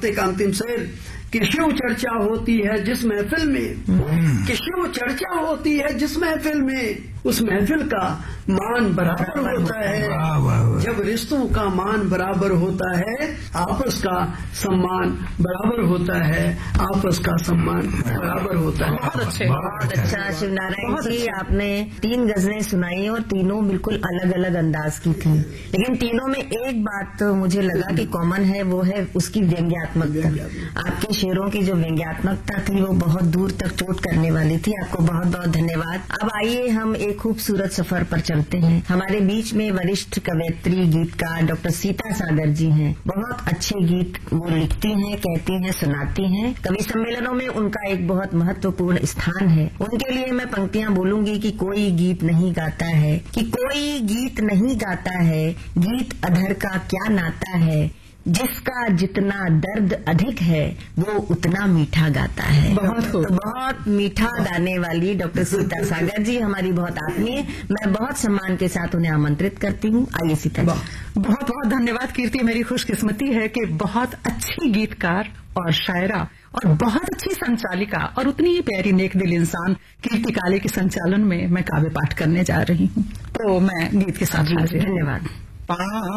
हफ्ते का अंतिम शेर कि शिव चर्चा होती है जिस महफिल में, कि शिव चर्चा होती है जिस महफिल में, उस महफिल का मान बराबर होता है। जब रिश्तों का मान बराबर होता है, आपस का सम्मान बराबर होता है, आपस का सम्मान बराबर होता है। बहुत अच्छा शिवनारायण जी, आपने 3 गजलें सुनाई और तीनों बिल्कुल अलग अलग अंदाज की थी, लेकिन तीनों में एक बात तो मुझे लगा कि कॉमन है, वो है उसकी व्यंग्यात्मकता। आपके शेरों की जो व्यंग्यात्मकता थी वो बहुत दूर तक चोट करने वाली थी। आपको बहुत बहुत धन्यवाद। अब आइए हम एक खूबसूरत सफर पर चलते हैं। हमारे बीच में वरिष्ठ कवयित्री गीतकार डॉक्टर सीता सागर जी हैं। बहुत अच्छे गीत वो लिखती हैं, कहती हैं, सुनाती हैं। कवि सम्मेलनों में उनका एक बहुत महत्वपूर्ण स्थान है। उनके लिए मैं पंक्तियां बोलूंगी कि कोई गीत नहीं गाता है, कि कोई गीत नहीं गाता है, गीत अधर का क्या नाता है, जिसका जितना दर्द अधिक है वो उतना मीठा गाता है। बहुत मीठा गाने वाली डॉक्टर सीता सागर जी हमारी बहुत आत्मीय, मैं बहुत सम्मान के साथ उन्हें आमंत्रित करती हूँ। आइए सीता जी। बहुत बहुत धन्यवाद कीर्ति। मेरी खुशकिस्मती है कि बहुत अच्छी गीतकार और शायरा और बहुत अच्छी संचालिका और उतनी ही प्यारी नेक दिल इंसान कीर्ति काले के संचालन में मैं काव्य पाठ करने जा रही हूँ। तो मैं गीत के साथ धन्यवाद।